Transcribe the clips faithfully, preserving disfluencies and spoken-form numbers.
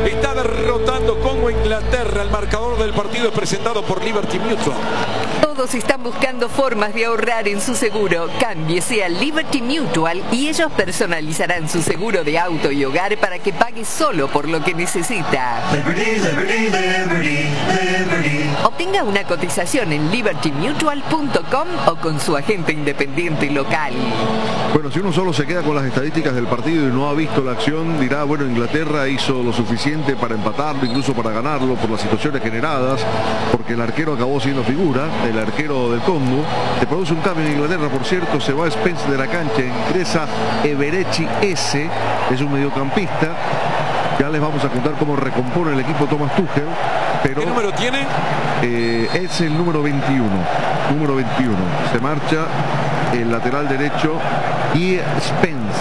está derrotando Congo a Inglaterra. El marcador del partido es presentado por Liberty Mutual. Todos están buscando formas de ahorrar en su seguro. Cámbiese a Liberty Mutual y ellos personalizarán su seguro de auto y hogar para que pague solo por lo que necesita. Liberty, Liberty, Liberty, Liberty. Obtenga una cotización en liberty mutual punto com o con su agente independiente local. Bueno, si uno solo se queda con las estadísticas del partido y no ha visto la acción, dirá, bueno, Inglaterra hizo lo suficiente para empatarlo, incluso para ganarlo por las situaciones generadas, porque el arquero acabó siendo figura, el arquero del Congo. Se produce un cambio en Inglaterra, por cierto, se va Spence de la cancha, ingresa Eberechi S, es un mediocampista. Ya les vamos a contar cómo recompone el equipo Thomas Tuchel. Pero, ¿qué número tiene? Eh, es el número veintiuno. Número veintiuno. Se marcha el lateral derecho y Spence.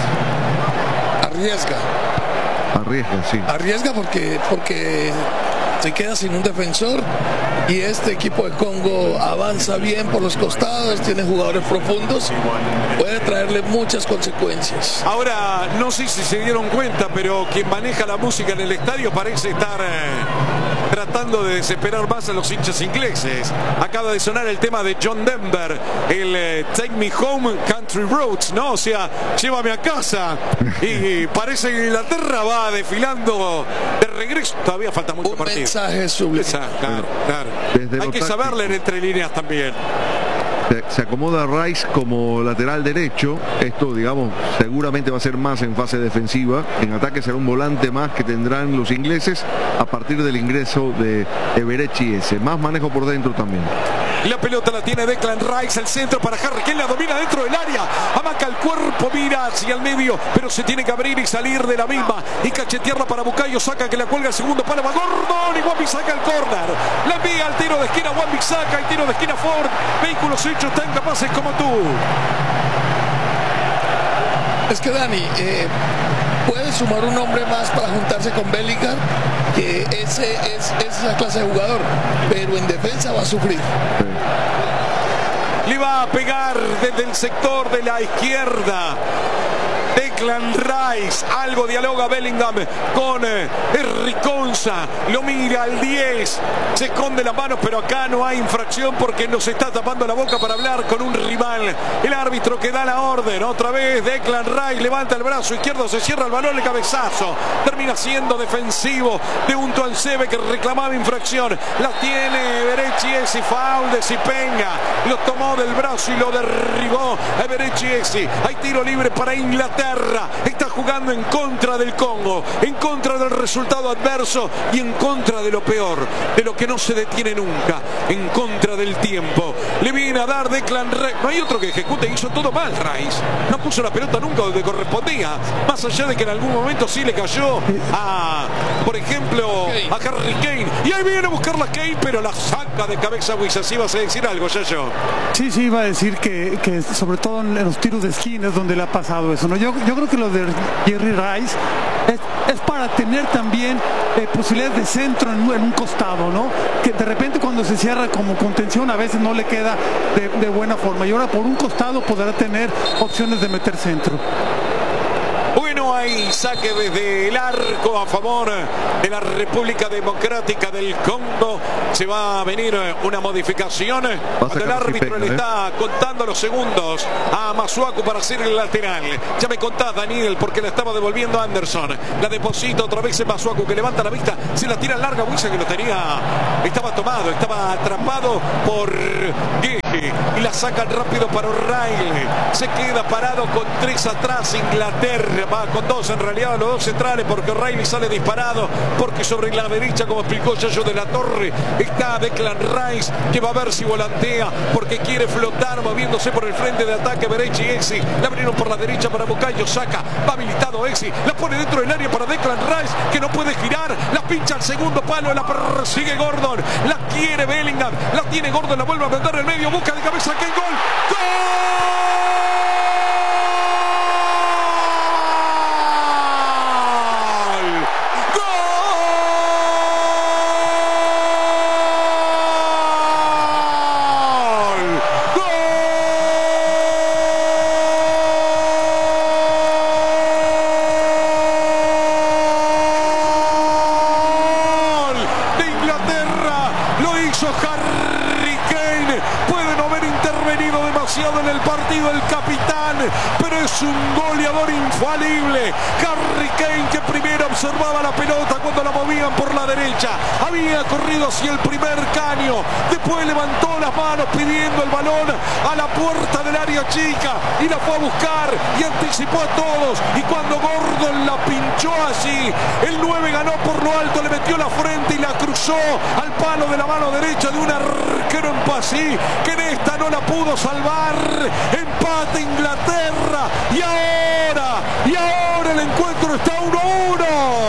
Arriesga. Arriesga, sí. Arriesga porque, porque se queda sin un defensor y este equipo de Congo avanza bien por los costados, tiene jugadores profundos, puede traerle muchas consecuencias. Ahora, no sé si se dieron cuenta, pero quien maneja la música en el estadio parece estar eh, tratando de desesperar más a los hinchas ingleses. Acaba de sonar el tema de John Denver, el eh, Take Me Home Country Roads, ¿no? O sea, llévame a casa. Y parece que Inglaterra va desfilando de regreso. Todavía falta mucho un partido. Mensaje sublime. Claro, claro. Desde Hay que táctico, saber leer entre líneas también. Se, se acomoda Rice como lateral derecho. Esto, digamos, seguramente va a ser más en fase defensiva. En ataque será un volante más que tendrán los ingleses a partir del ingreso de Eberechi S. Más manejo por dentro también. La pelota la tiene Declan Rice, el centro para Harry Kane, la domina dentro del área, amaca el cuerpo, mira hacia el medio, pero se tiene que abrir y salir de la misma y cachetearla para Bukayo Saka, que la cuelga el segundo palo, va Gordon y Wan-Bissaka al córner, la envía al tiro de esquina Wan-Bissaka, el tiro de esquina Ford, vehículos hechos tan capaces como tú. Es que Dani, eh, puede sumar un hombre más para juntarse con Bellingham, que ese es, es la clase de jugador, pero en defensa va a sufrir. Le va a pegar desde el sector de la izquierda Declan Rice, algo dialoga Bellingham con eh, Riconza, lo mira al diez, se esconde las manos, pero acá no hay infracción porque nos está tapando la boca para hablar con un rival. El árbitro que da la orden, otra vez Declan Rice levanta el brazo izquierdo, se cierra el balón, el cabezazo, termina siendo defensivo de un Tuansebe que reclamaba infracción, la tiene Eberechi Esi, foul de Zipenga, lo tomó del brazo y lo derribó Eberechi Esi. Hay tiro libre para Inglaterra. Está jugando en contra del Congo, en contra del resultado adverso y en contra de lo peor, de lo que no se detiene nunca, en contra del tiempo. Le viene a dar Declan Rice. No hay otro que ejecute, hizo todo mal Rice. No puso la pelota nunca donde correspondía, más allá de que en algún momento sí le cayó a, por ejemplo, a Harry Kane. Y ahí viene a buscarla Kane, pero la saca de cabeza Wisa. ¿Sí vas a decir algo, Yayo? Sí, sí, iba a decir que, que sobre todo en los tiros de esquina es donde le ha pasado eso, ¿no? Yo, yo creo que lo de Jerry Rice es, es para tener también eh, posibilidades de centro en, en un costado, ¿no? Que de repente cuando se cierra como contención a veces no le queda de, de buena forma, y ahora por un costado podrá tener opciones de meter centro. Bueno, hay saque desde el arco a favor de la República Democrática del Congo. Se va a venir una modificación cuando el árbitro le está contando los segundos a Masuaku para hacer el lateral. Ya me contás, Daniel, porque la estaba devolviendo Anderson. La deposita otra vez en Masuaku, que levanta la vista, se la tira larga. Wisa, que lo tenía, estaba tomado, estaba atrapado por Gueje y la sacan rápido para O'Reilly. Se queda parado con tres atrás Inglaterra. Va con dos en realidad, los dos centrales, porque O'Reilly sale disparado, porque sobre la derecha, como explicó Yayo de la Torre, está Declan Rice, que va a ver si volantea, porque quiere flotar, moviéndose por el frente de ataque. Eberechi Esi, la abrieron por la derecha para Bukayo Saka, va habilitado Esi, la pone dentro del área para Declan Rice, que no puede girar, la pincha al segundo palo, la persigue Gordon, la quiere Bellingham, la tiene Gordon, la vuelve a meter en el medio, busca de cabeza, que gol, ¡gol! hizo Harry Kane. Puede no haber intervenido demasiado en el partido el capitán, pero es un goleador infalible. Harry Kane, que primero observaba la pelota cuando la movían por la derecha, había corrido hacia el primer caño, después levantó las manos pidiendo el balón a la puerta del área chica y la fue a buscar y anticipó a todos, y cuando Gordon la pinchó así, el nueve ganó por lo alto, le metió la frente y la cruzó al palo de la mano derecha de un arquero en Passy, que en esta no la pudo salvar. Empate Inglaterra, y ahora y ahora el encuentro está uno a uno.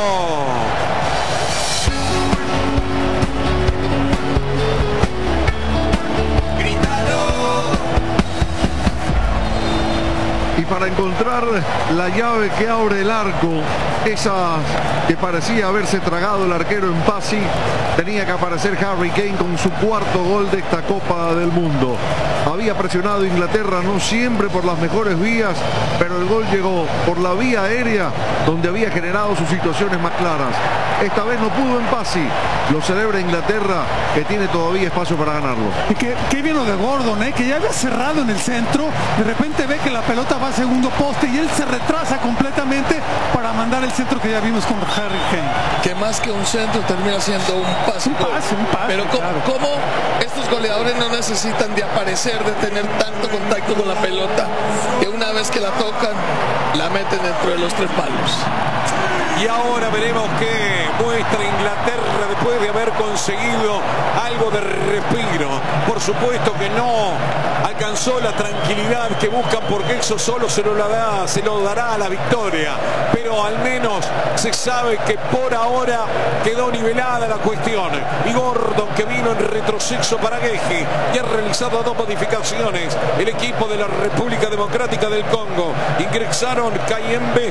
Para encontrar la llave que abre el arco, esa que parecía haberse tragado el arquero en Passy, tenía que aparecer Harry Kane con su cuarto gol de esta Copa del Mundo. Había presionado a Inglaterra, no siempre por las mejores vías, pero el gol llegó por la vía aérea, donde había generado sus situaciones más claras. Esta vez no pudo en Passy, lo celebra Inglaterra, que tiene todavía espacio para ganarlo. Y que, que bien lo de Gordon, ¿eh? Que ya había cerrado en el centro, de repente ve que la pelota va a segundo poste y él se retrasa completamente para mandar el centro que ya vimos con Harry Kane. Que más que un centro termina siendo un pase. Un pase, un pase. Pero ¿cómo, claro. ¿cómo estos goleadores no necesitan de aparecer, de tener tanto contacto con la pelota, que una vez que la tocan, la meten dentro de los tres palos? Y ahora veremos qué muestra Inglaterra después de haber conseguido algo de respiro. Por supuesto que no alcanzó la tranquilidad que buscan, porque eso solo se lo, la da, se lo dará a la victoria. Pero al menos se sabe que por ahora quedó nivelada la cuestión. Y Gordon, que vino en retroceso para Gueji y ha realizado dos modificaciones. El equipo de la República Democrática del Congo: ingresaron Kayembe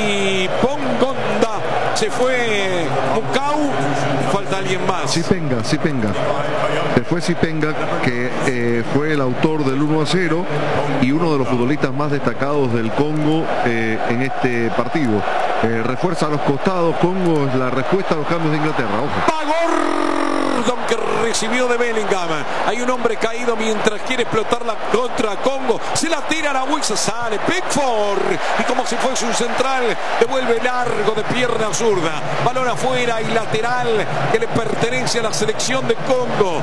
y Bongonda. Se fue Mukau, falta alguien más. Sipenga, Sipenga. Se fue Sipenga, que eh, fue el autor del uno a cero y uno de los futbolistas más destacados del Congo eh, en este partido. Eh, refuerza a los costados. Congo es la respuesta a los cambios de Inglaterra. Ojo. Gordon, que recibió de Bellingham. Hay un hombre caído mientras quiere explotar la contra Congo. Se la tira a la Wilson, sale Pickford y como si fuese un central devuelve largo de pierna zurda. Balón afuera y lateral que le pertenece a la selección de Congo,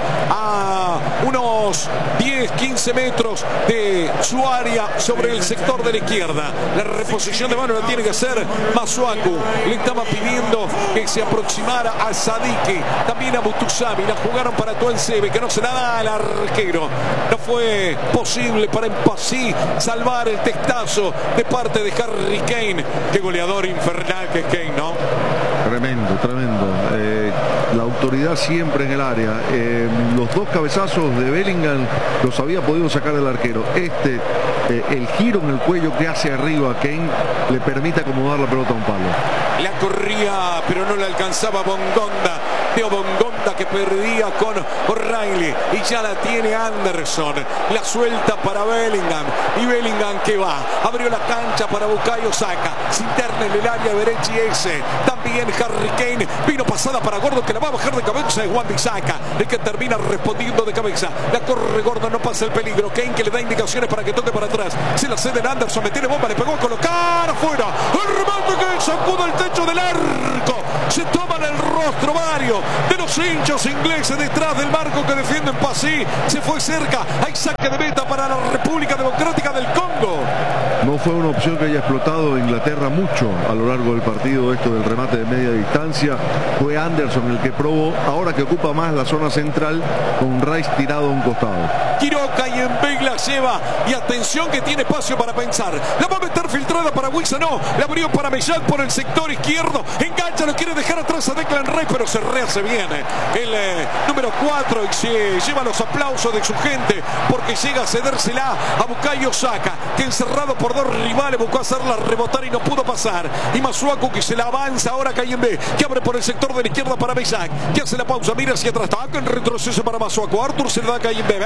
a unos diez quince metros de su área sobre el sector de la izquierda. La reposición de mano la tiene que hacer Masuaku. Le estaba pidiendo que se aproximara a Sadiki, también a Mutusami. La jugaron para Tuensebe, que no se la da al arquero. No fue posible para Passy salvar el testazo de parte de Harry Kane. Qué goleador infernal que es Kane, ¿no? Tremendo, tremendo. Eh, la autoridad siempre en el área. Eh, los dos cabezazos de Bellingham los había podido sacar el arquero. Este, eh, el giro en el cuello que hace arriba a Kane, le permite acomodar la pelota a un palo. La corría, pero no le alcanzaba Bongonda. Teo Bongonda, que perdía con O'Reilly, y ya la tiene Anderson. La suelta para Bellingham, y Bellingham que va, abrió la cancha para Bukayo Saka, se interna en el área derecha y ese. También Harry Kane, vino pasada para Gordon, que la va a bajar de cabeza. Es Wan-Bissaka el que termina respondiendo de cabeza. La corre Gordon, no pasa el peligro. Kane, que le da indicaciones para que toque para atrás. Se la cede en Anderson, me tiene bomba, le pegó a colocar afuera. El remate que sacuda el techo del arco. Se toman el rostro varios de los hinchas ingleses detrás del marco que defienden Passy. Se fue cerca. Hay saque de meta para la República Democrática del Congo. No fue una opción que haya explotado Inglaterra mucho a lo largo del partido, esto del remate de media distancia. Fue Anderson el que probó, ahora que ocupa más la zona central, con Rice tirado a un costado. Quiroca y en la lleva, y atención que tiene espacio para pensar. La va a meter filtrada para Wilson, no, la abrió para Mellán por el sector izquierdo. Engancha, lo quiere dejar atrás a Declan Rice, pero se rehace bien el eh, número cuatro y se lleva los aplausos de su gente, porque llega a cedérsela a Bukayo Saka, que encerrado por dos rivales buscó hacerla rebotar y no pudo pasar. Y Masuaku, que se la avanza ahora Kayembe, que abre por el sector de la izquierda para Mellán, que hace la pausa, mira hacia atrás, taca en retroceso para Masuaku. Arthur se le da a Kayembe, vete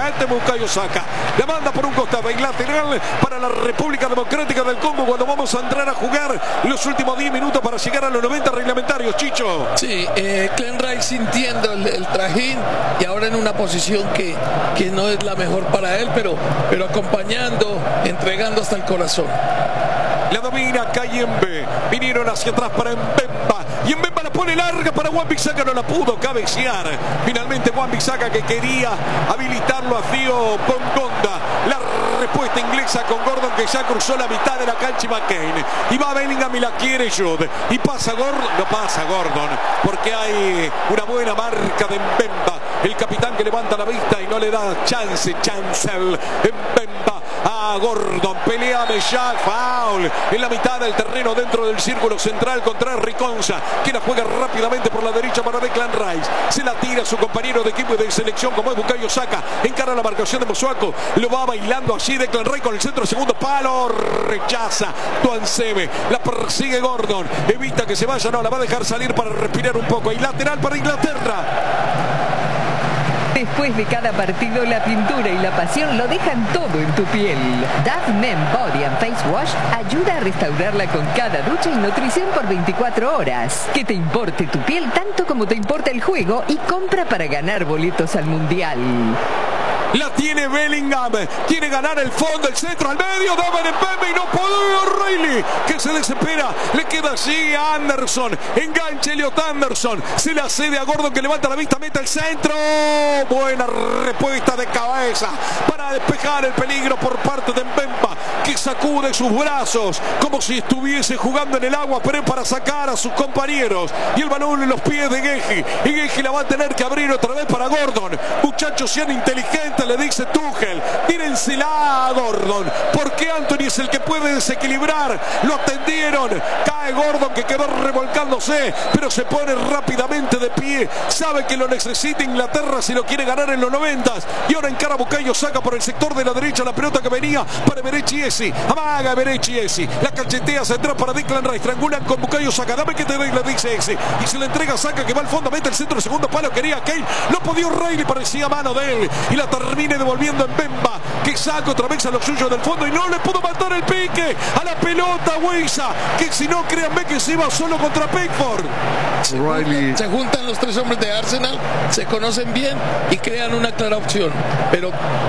Bukayo Saka. La manda por un costado y lateral para la República Democrática del Congo cuando vamos a entrar a jugar los últimos diez minutos para llegar a los noventa reglamentarios, Chicho. Sí, eh, Glenn Rice sintiendo el, el trajín y ahora en una posición que, que no es la mejor para él, pero, pero acompañando, entregando hasta el corazón. La domina Kayembe. Vinieron hacia atrás para Mbemba. Y Mbemba la pone larga para Wan-Bissaka. No la pudo cabecear. Finalmente Wan-Bissaka, que quería habilitarlo a Theo Bongonda. La respuesta inglesa con Gordon, que ya cruzó la mitad de la cancha, y McCain. Y va Bellingham y la quiere Jude. Y pasa Gordon. No pasa Gordon, porque hay una buena marca de Mbemba. El capitán que levanta la vista y no le da chance. Chancel. Mbemba a Gordon. Pelea Meshack. Foul en la mitad del terreno dentro del círculo central contra Riconza, que la juega rápidamente por la derecha para Declan Rice. Se la tira a su compañero de equipo y de selección como es Bukayo Saka. Encara la marcación de Masuaku. Lo va bailando así Declan Rice con el centro, segundo palo. Rechaza Tuanzebe. La persigue Gordon. Evita que se vaya. No, la va a dejar salir para respirar un poco. Y lateral para Inglaterra. Después de cada partido, la pintura y la pasión lo dejan todo en tu piel. Dove Men Body and Face Wash ayuda a restaurarla con cada ducha y nutrición por veinticuatro horas. Que te importe tu piel tanto como te importa el juego, y compra para ganar boletos al Mundial. La tiene Bellingham, quiere ganar el fondo, el centro al medio, daba de Mbemba y no pudo. O'Reilly, que se desespera, le queda allí a Anderson, enganche Elliot Anderson, se la cede a Gordon, que levanta la vista, mete el centro. Buena respuesta de cabeza para despejar el peligro por parte de Mbemba, que sacude sus brazos como si estuviese jugando en el agua, pero es para sacar a sus compañeros. Y el balón en los pies de Guehi, y Guehi la va a tener que abrir otra vez para Gordon. Muchachos, sean inteligentes, le dice Tuchel, tírensela a Gordon, porque Anthony es el que puede desequilibrar. Lo atendieron, cae Gordon, que quedó revolcándose, pero se pone rápidamente de pie, sabe que lo necesita Inglaterra si lo quiere ganar en los noventas. Y ahora encara Bukayo Saka por el sector de la derecha, la pelota que venía para Eberechi Eze, amaga Eberechi Eze, la cachetea central para Declan Rice, triangulan con Bukayo Saka, dame que te dé, le dice Eze, y se le entrega a Saka, que va al fondo, mete el centro, el segundo palo, quería Kane, lo podía O'Reilly, parecía mano de él, y la termine devolviendo en Mbemba, que saca otra vez a los suyos del fondo y no le pudo matar el pique a la pelota Weiza, que si no, créanme que se iba solo contra Pickford. Se juntan, se juntan los tres hombres de Arsenal, se conocen bien y crean una clara opción, pero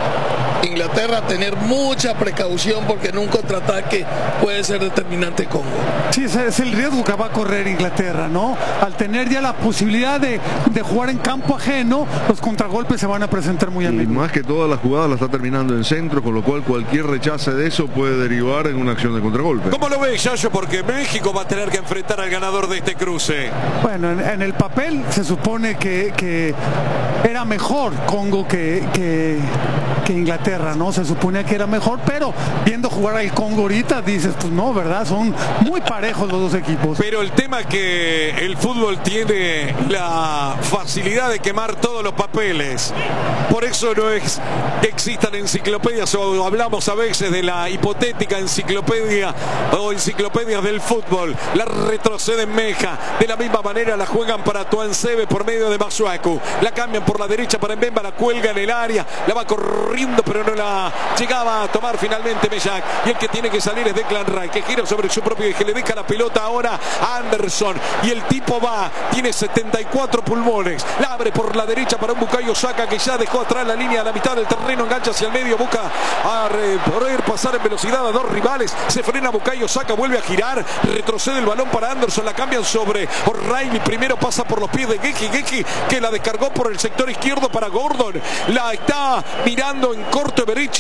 Inglaterra tener mucha precaución, porque en un contraataque puede ser determinante Congo. Sí, ese es el riesgo que va a correr Inglaterra, ¿no? Al tener ya la posibilidad de, de jugar en campo ajeno, los contragolpes se van a presentar muy a menudo. Y más que todas las jugadas la está terminando en centro, con lo cual cualquier rechace de eso puede derivar en una acción de contragolpe. ¿Cómo lo ves, Yayo? Porque México va a tener que enfrentar al ganador de este cruce. Bueno, en, en el papel se supone que, que era mejor Congo que, que, que Inglaterra, ¿no? Se suponía que era mejor, pero viendo jugar al Congo ahorita dices, pues no, ¿verdad? Son muy parejos los dos equipos. Pero el tema es que el fútbol tiene la facilidad de quemar todos los papeles. Por eso no es que existan enciclopedias, o hablamos a veces de la hipotética enciclopedia o enciclopedias del fútbol. La retroceden Meja, de la misma manera la juegan para Tuanzebe por medio de Masuaku, la cambian por la derecha para Mbemba, la cuelga en el área, la va corriendo pero no la llegaba a tomar finalmente Meshack, y el que tiene que salir es Declan Rice, que gira sobre su propio eje, le deja la pelota ahora a Anderson, y el tipo va, tiene setenta y cuatro pulmones, la abre por la derecha para un Bukayo Saka, que ya dejó atrás la línea a la mitad del terreno, engancha hacia el medio, busca a poder pasar en velocidad a dos rivales, se frena Bukayo Saka, vuelve a girar, retrocede el balón para Anderson, la cambian sobre O'Reilly, primero pasa por los pies de Guehi, Guehi que la descargó por el sector izquierdo para Gordon, la está mirando en corto Eberechi